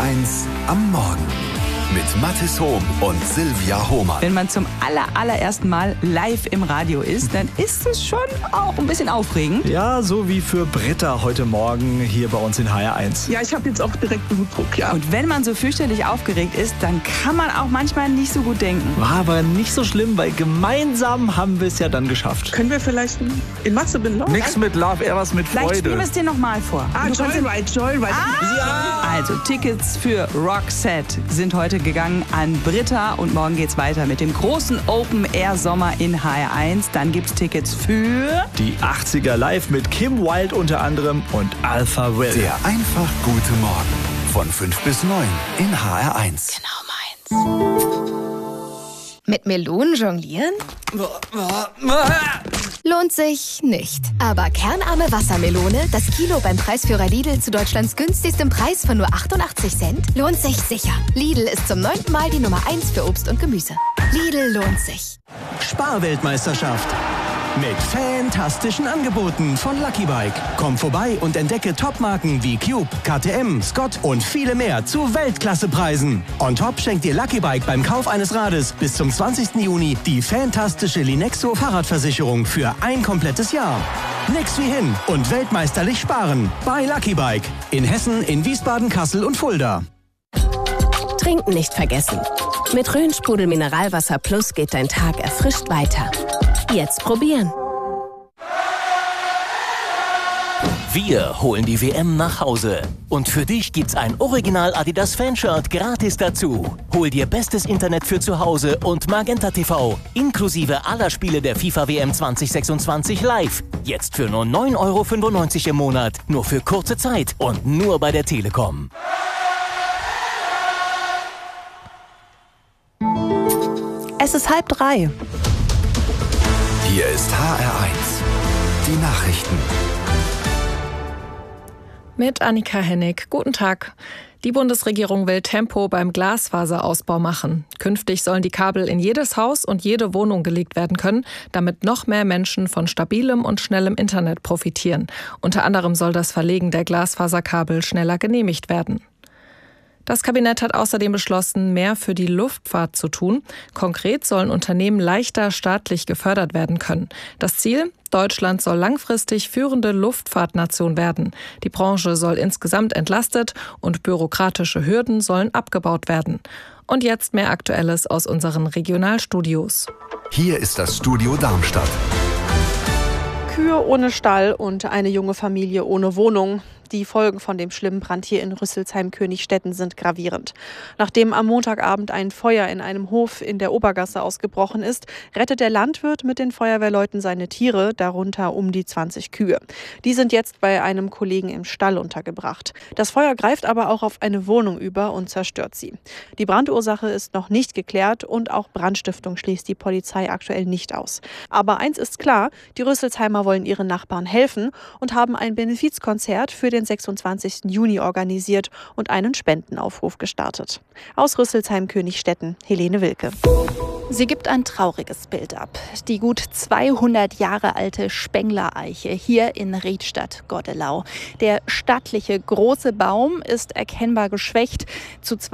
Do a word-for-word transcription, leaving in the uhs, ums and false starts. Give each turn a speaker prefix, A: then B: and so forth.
A: eins am Morgen mit Mathis Hohm und Silvia Hohmann.
B: Wenn man zum aller, allerersten Mal live im Radio ist, dann ist es schon auch ein bisschen aufregend.
C: Ja, so wie für Britta heute Morgen hier bei uns in H R eins.
D: Ja, ich habe jetzt auch direkt Blutdruck, ja.
B: Und wenn man so fürchterlich aufgeregt ist, dann kann man auch manchmal nicht so gut denken.
C: War aber nicht so schlimm, weil gemeinsam haben wir es ja dann geschafft.
D: Können wir vielleicht in Matze bin Love?
C: Nix mit Love, eher was mit
B: Vielleicht
C: Freude.
B: spielen wir es dir nochmal vor.
D: Ah, Joyride, Joyride.
B: Ah!
D: Ja.
B: Also Tickets für Roxette sind heute gegangen an Britta und morgen geht's weiter mit dem großen Open Air Sommer in H R eins. Dann gibt's Tickets für
C: Die achtziger live mit Kim Wilde unter anderem und Alpha Will.
A: Der einfach gute Morgen von fünf bis neun in H R eins.
B: Genau meins.
E: Mit Melonen jonglieren? Lohnt sich nicht. Aber kernarme Wassermelone, das Kilo beim Preisführer Lidl zu Deutschlands günstigstem Preis von nur achtundachtzig Cent, lohnt sich sicher. Lidl ist zum neunten Mal die Nummer eins für Obst und Gemüse. Lidl lohnt sich.
F: Sparweltmeisterschaft. Mit fantastischen Angeboten von Lucky Bike. Komm vorbei und entdecke Topmarken wie Cube, K T M, Scott und viele mehr zu Weltklassepreisen. On top schenkt dir Lucky Bike beim Kauf eines Rades bis zum zwanzigsten Juni die fantastische Linexo Fahrradversicherung für ein komplettes Jahr. Nix wie hin und weltmeisterlich sparen bei Lucky Bike. In Hessen, in Wiesbaden, Kassel und Fulda.
G: Trinken nicht vergessen. Mit Rhön-Sprudel Mineralwasser Plus geht dein Tag erfrischt weiter. Jetzt probieren.
H: Wir holen die W M nach Hause. Und für dich gibt's ein Original Adidas Fanshirt gratis dazu. Hol dir bestes Internet für zu Hause und Magenta T V. Inklusive aller Spiele der FIFA W M zwanzig sechsundzwanzig live. Jetzt für nur neun Euro fünfundneunzig im Monat. Nur für kurze Zeit und nur bei der Telekom.
B: Es ist halb drei.
A: Hier ist H R eins. Die Nachrichten.
I: Mit Annika Hennig. Guten Tag. Die Bundesregierung will Tempo beim Glasfaserausbau machen. Künftig sollen die Kabel in jedes Haus und jede Wohnung gelegt werden können, damit noch mehr Menschen von stabilem und schnellem Internet profitieren. Unter anderem soll das Verlegen der Glasfaserkabel schneller genehmigt werden. Das Kabinett hat außerdem beschlossen, mehr für die Luftfahrt zu tun. Konkret sollen Unternehmen leichter staatlich gefördert werden können. Das Ziel? Deutschland soll langfristig führende Luftfahrtnation werden. Die Branche soll insgesamt entlastet und bürokratische Hürden sollen abgebaut werden. Und jetzt mehr Aktuelles aus unseren Regionalstudios.
A: Hier ist das Studio Darmstadt.
J: Kühe ohne Stall und eine junge Familie ohne Wohnung. Die Folgen von dem schlimmen Brand hier in Rüsselsheim-Königsstetten sind gravierend. Nachdem am Montagabend ein Feuer in einem Hof in der Obergasse ausgebrochen ist, rettet der Landwirt mit den Feuerwehrleuten seine Tiere, darunter um die zwanzig Kühe. Die sind jetzt bei einem Kollegen im Stall untergebracht. Das Feuer greift aber auch auf eine Wohnung über und zerstört sie. Die Brandursache ist noch nicht geklärt und auch Brandstiftung schließt die Polizei aktuell nicht aus. Aber eins ist klar, die Rüsselsheimer wollen ihren Nachbarn helfen und haben ein Benefizkonzert für den sechsundzwanzigsten Juni organisiert und einen Spendenaufruf gestartet. Aus Rüsselsheim-Königsstetten, Helene Wilke.
K: Sie gibt ein trauriges Bild ab. Die gut zweihundert Jahre alte Spengler-Eiche hier in Riedstadt-Goddelau. Der stattliche große Baum ist erkennbar geschwächt. Zu